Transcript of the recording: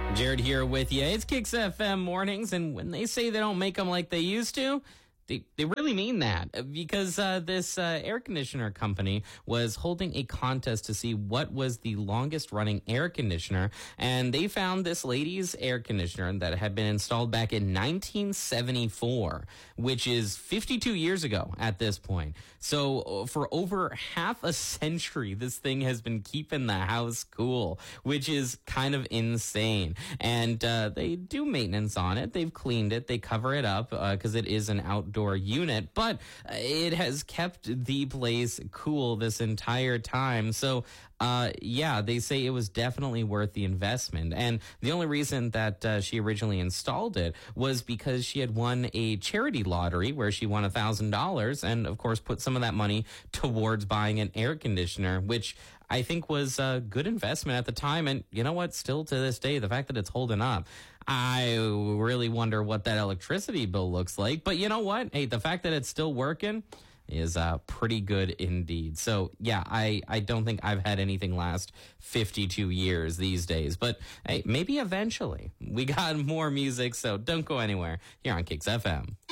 Jared here with you. It's Kicks FM mornings, and when they say they don't make them like they used to, they really mean that, because this air conditioner company was holding a contest to see what was the longest running air conditioner, and they found this lady's air conditioner that had been installed back in 1974, which is 52 years ago at this point. So for over half a century, this thing has been keeping the house cool, which is kind of insane. And they do maintenance on it. They've cleaned it. They cover it up because it is an outdoor unit, but it has kept the place cool this entire time. So yeah, they say it was definitely worth the investment. And the only reason that she originally installed it was because she had won a charity lottery where she won $1,000 and, of course, put some of that money towards buying an air conditioner, which I think was a good investment at the time. And you know what? Still to this day, the fact that it's holding up, I really wonder what that electricity bill looks like. But you know what? Hey, the fact that it's still working is pretty good indeed. So yeah, I don't think I've had anything last 52 years these days, but hey, maybe eventually. We got more music, so don't go anywhere here on Kicks FM.